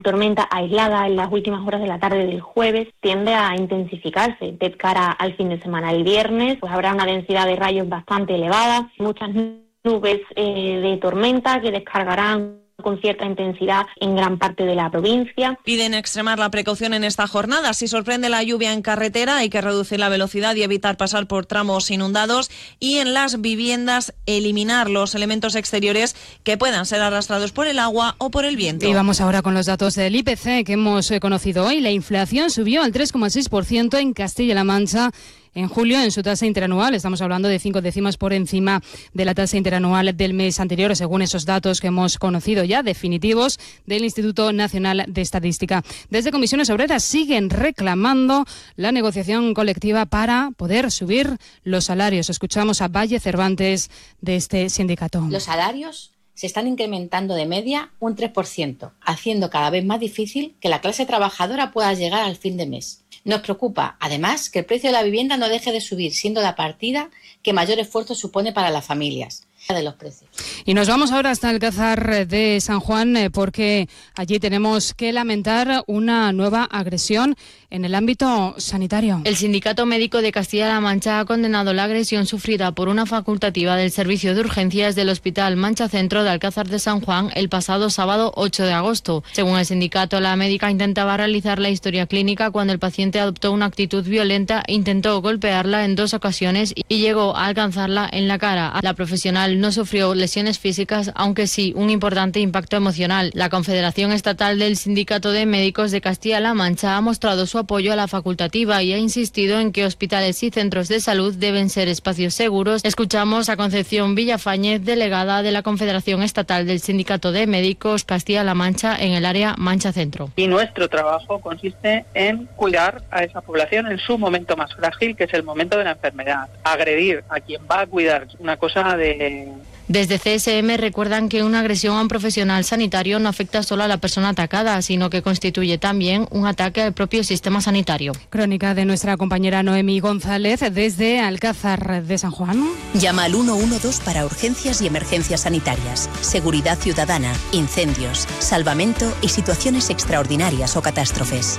tormenta aislada en las últimas horas de la tarde del jueves tiende a intensificarse de cara al fin de semana. El viernes pues habrá una densidad de rayos bastante elevada, muchas nubes de tormenta que descargarán con cierta intensidad en gran parte de la provincia. Piden extremar la precaución en esta jornada. Si sorprende la lluvia en carretera, hay que reducir la velocidad y evitar pasar por tramos inundados, y en las viviendas eliminar los elementos exteriores que puedan ser arrastrados por el agua o por el viento. Y vamos ahora con los datos del IPC que hemos conocido hoy. La inflación subió al 3,6% en Castilla-La Mancha en julio en su tasa interanual. Estamos hablando de 5 décimas por encima de la tasa interanual del mes anterior, según esos datos que hemos conocido ya definitivos del Instituto Nacional de Estadística. Desde Comisiones Obreras siguen reclamando la negociación colectiva para poder subir los salarios. Escuchamos a Valle Cervantes de este sindicato. Los salarios se están incrementando de media un 3%, haciendo cada vez más difícil que la clase trabajadora pueda llegar al fin de mes. Nos preocupa, además, que el precio de la vivienda no deje de subir, siendo la partida que mayor esfuerzo supone para las familias. De los precios. Y nos vamos ahora hasta Alcázar de San Juan porque allí tenemos que lamentar una nueva agresión en el ámbito sanitario. El Sindicato Médico de Castilla-La Mancha ha condenado la agresión sufrida por una facultativa del Servicio de Urgencias del Hospital Mancha Centro de Alcázar de San Juan el pasado sábado 8 de agosto. Según el sindicato, la médica intentaba realizar la historia clínica cuando el paciente adoptó una actitud violenta, intentó golpearla en 2 ocasiones y llegó a alcanzarla en la cara. La profesional no sufrió lesiones físicas, aunque sí un importante impacto emocional. La Confederación Estatal del Sindicato de Médicos de Castilla-La Mancha ha mostrado su apoyo a la facultativa y ha insistido en que hospitales y centros de salud deben ser espacios seguros. Escuchamos a Concepción Villafañez, delegada de la Confederación Estatal del Sindicato de Médicos Castilla-La Mancha en el área Mancha Centro. Y nuestro trabajo consiste en cuidar a esa población en su momento más frágil, que es el momento de la enfermedad. Agredir a quien va a cuidar es una cosa de... Desde CSM recuerdan que una agresión a un profesional sanitario no afecta solo a la persona atacada, sino que constituye también un ataque al propio sistema sanitario. Crónica de nuestra compañera Noemí González desde Alcázar de San Juan. Llama al 112 para urgencias y emergencias sanitarias, seguridad ciudadana, incendios, salvamento y situaciones extraordinarias o catástrofes.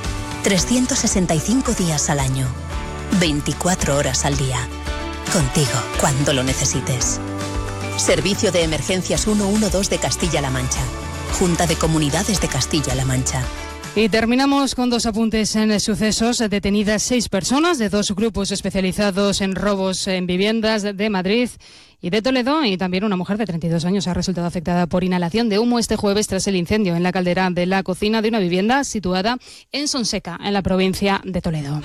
365 días al año, 24 horas al día. Contigo cuando lo necesites. Servicio de Emergencias 112 de Castilla-La Mancha. Junta de Comunidades de Castilla-La Mancha. Y terminamos con 2 apuntes en sucesos. Detenidas 6 personas de 2 grupos especializados en robos en viviendas de Madrid y de Toledo, y también una mujer de 32 años ha resultado afectada por inhalación de humo este jueves tras el incendio en la caldera de la cocina de una vivienda situada en Sonseca, en la provincia de Toledo.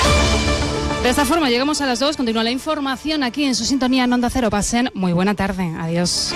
De esta forma llegamos a las 2. Continúa la información aquí en su sintonía en Onda Cero. Pasen muy buena tarde. Adiós.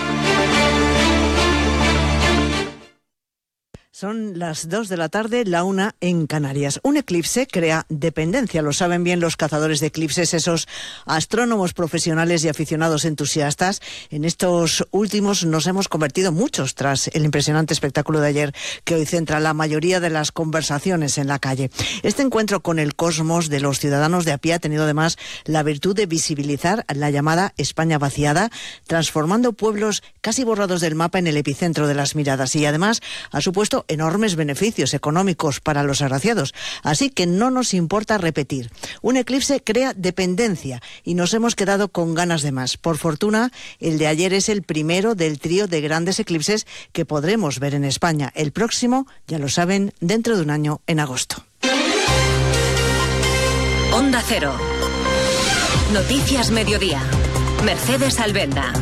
Son las 2 de la tarde, la 1 en Canarias. Un eclipse crea dependencia, lo saben bien los cazadores de eclipses, esos astrónomos profesionales y aficionados entusiastas. En estos últimos nos hemos convertido muchos tras el impresionante espectáculo de ayer que hoy centra la mayoría de las conversaciones en la calle. Este encuentro con el cosmos de los ciudadanos de a pie ha tenido además la virtud de visibilizar la llamada España vaciada, transformando pueblos casi borrados del mapa en el epicentro de las miradas, y además ha supuesto enormes beneficios económicos para los agraciados. Así que no nos importa repetir. Un eclipse crea dependencia y nos hemos quedado con ganas de más. Por fortuna, el de ayer es el primero del trío de grandes eclipses que podremos ver en España. El próximo, ya lo saben, dentro de un año, en agosto. Onda Cero. Noticias Mediodía. Mercedes Albenda.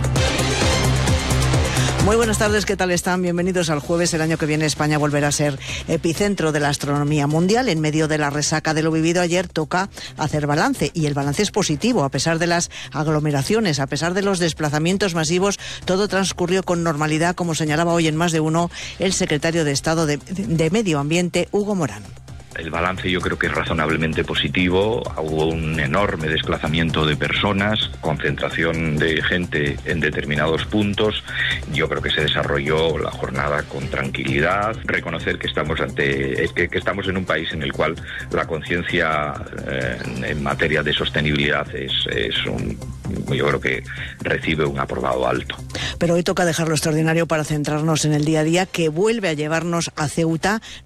Muy buenas tardes, ¿qué tal están? Bienvenidos al jueves. El año que viene España volverá a ser epicentro de la astronomía mundial. En medio de la resaca de lo vivido ayer toca hacer balance, y el balance es positivo. A pesar de las aglomeraciones, a pesar de los desplazamientos masivos, todo transcurrió con normalidad, como señalaba hoy en Más de Uno el secretario de Estado de Medio Ambiente, Hugo Morán. El balance yo creo que es razonablemente positivo. Hubo un enorme desplazamiento de personas, concentración de gente en determinados puntos. Yo creo que se desarrolló la jornada con tranquilidad. Reconocer que estamos que estamos en un país en el cual la conciencia en materia de sostenibilidad yo creo que recibe un aprobado alto. Pero hoy toca dejar lo extraordinario para centrarnos en el día a día, que vuelve a llevarnos a Ceuta.